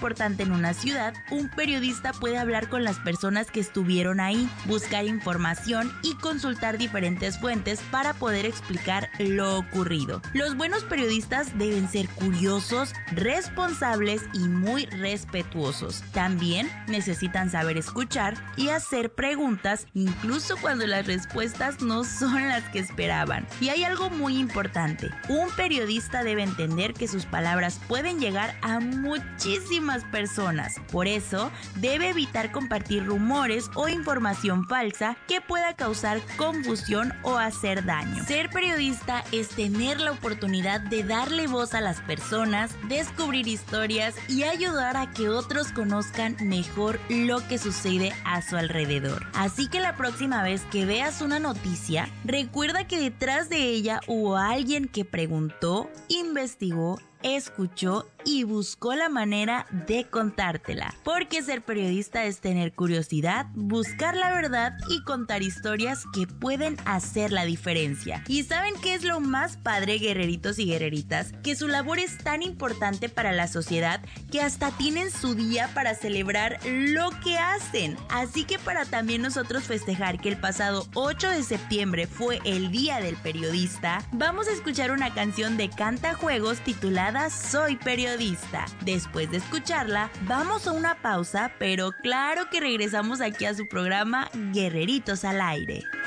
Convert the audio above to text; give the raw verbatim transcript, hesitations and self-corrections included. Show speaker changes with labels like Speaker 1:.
Speaker 1: importante en una ciudad, un periodista puede hablar con las personas que estuvieron ahí, buscar información y consultar diferentes fuentes para poder explicar lo ocurrido. Los buenos periodistas deben ser curiosos, responsables y muy respetuosos. También necesitan saber escuchar y hacer preguntas, incluso cuando las respuestas no son las que esperaban. Y hay algo muy importante: un periodista debe entender que sus palabras pueden llegar a muchísimas personas. Por eso, debe evitar compartir rumores o información falsa que pueda causar confusión o hacer daño. Ser periodista es tener la oportunidad de darle voz a las personas, descubrir historias y ayudar a que otros conozcan mejor lo que sucede a su alrededor. Así que la próxima vez que veas una noticia, recuerda que detrás de ella hubo alguien que preguntó, investigó, escuchó y buscó la manera de contártela. Porque ser periodista es tener curiosidad, buscar la verdad y contar historias que pueden hacer la diferencia. ¿Y saben qué es lo más padre, guerreritos y guerreritas? Que su labor es tan importante para la sociedad que hasta tienen su día para celebrar lo que hacen. Así que para también nosotros festejar que el pasado ocho de septiembre fue el Día del Periodista, vamos a escuchar una canción de Cantajuegos titulada Soy Periodista. Después de escucharla, vamos a una pausa, pero claro que regresamos aquí a su programa Guerreritos al Aire.